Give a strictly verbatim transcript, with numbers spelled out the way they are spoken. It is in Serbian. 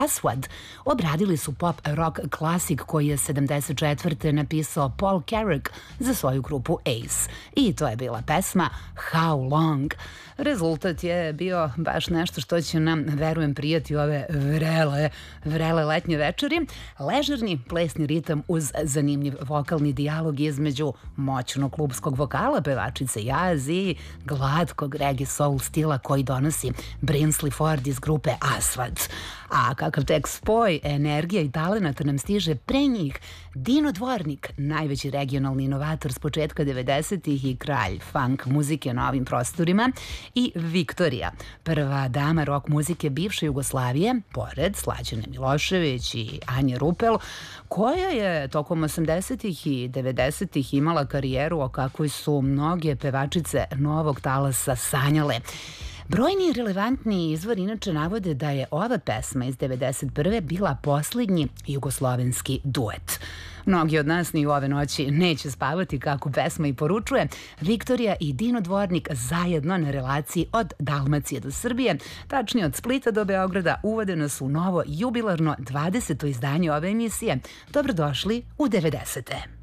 Aswad obradili su pop rock klasik koji je sedamdeset četvrte napisao Paul Carrack za svoju grupu Ace. I to je bila pesma How Long. Rezultat je bio baš nešto što će nam, verujem, prijati ove vrele, vrele letnje večeri. Ležerni plesni ritam uz zanimljiv vokalni dijalog između moćnog klubskog vokala pevačice Jazz i glatkog reggae soul stila koji donosi Brinsley Ford iz grupe Aswad. A kakav tek spoj, energija i talenat nam stiže pre njih Dino Dvornik, najveći regionalni inovator s početka devedesetih i kralj funk muzike na ovim prostorima, i Viktorija, prva dama rock muzike bivše Jugoslavije, pored Slađane Milošević i Anje Rupel, koja je tokom osamdesetih i devedesetih imala karijeru o kakvoj su mnoge pevačice novog talasa sanjale. Brojni relevantni izvori inače navode da je ova pesma iz devedeset prve bila poslednji jugoslovenski duet. Mnogi od nas ni u ove noći neće spavati, kako pesma i poručuje. Viktorija i Dino Dvornik zajedno na relaciji od Dalmacije do Srbije, tačnije od Splita do Beograda, uvode nas u novo jubilarno dvadeseto izdanje ove emisije. Dobrodošli u devedesete.